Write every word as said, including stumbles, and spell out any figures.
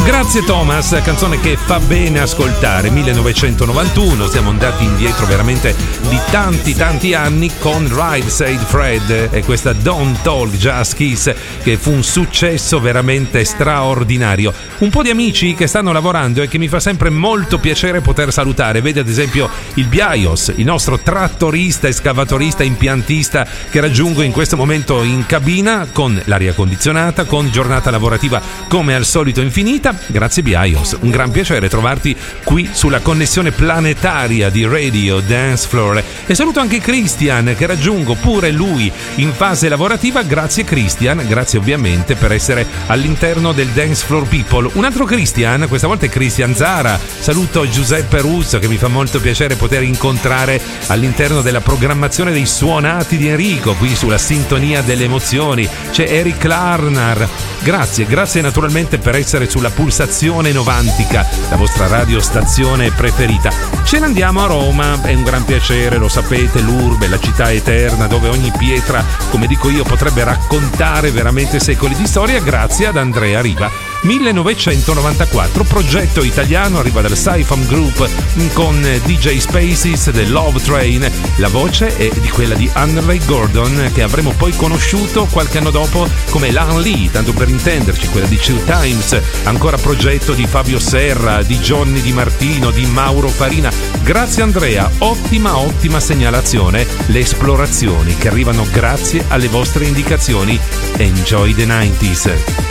Grazie Thomas, canzone che fa bene ascoltare. millenovecentonovantuno, siamo andati indietro veramente di tanti tanti anni con Right Said Fred e questa Don't Talk Just Kiss, che fu un successo veramente straordinario. Un po' di amici che stanno lavorando e che mi fa sempre molto piacere poter salutare. Vedi ad esempio il Biaios, il nostro trattorista, escavatorista, impiantista, che raggiungo in questo momento in cabina con l'aria condizionata, con giornata lavorativa come al solito infinita. Grazie Biaios, un gran piacere trovarti qui sulla connessione planetaria di Radio Dance Floor. E saluto anche Christian, che raggiungo pure lui in fase lavorativa. Grazie Christian, grazie ovviamente per essere all'interno del Dance Floor People. Un altro Christian, questa volta è Christian Zara. Saluto Giuseppe Russo, che mi fa molto piacere poter incontrare all'interno della programmazione dei suonati di Enrico, qui sulla sintonia delle emozioni. C'è Eric Larnar, grazie, grazie naturalmente per essere sulla pulsazione novantica, la vostra radiostazione preferita. Ce ne andiamo a Roma, è un gran piacere, lo sapete, l'urbe, la città eterna dove ogni pietra, come dico io, potrebbe raccontare veramente secoli di storia. Grazie ad Andrea Riva. millenovecentonovantaquattro, progetto italiano, arriva dal Sci-Fam Group con D J Spaces del Love Train. La voce è di quella di Henry Gordon, che avremo poi conosciuto qualche anno dopo come Lan Lee, tanto per intenderci, quella di Two Times. Ancora progetto di Fabio Serra, di Johnny Di Martino, di Mauro Farina. Grazie Andrea, ottima ottima segnalazione. Le esplorazioni che arrivano grazie alle vostre indicazioni. Enjoy the nineties.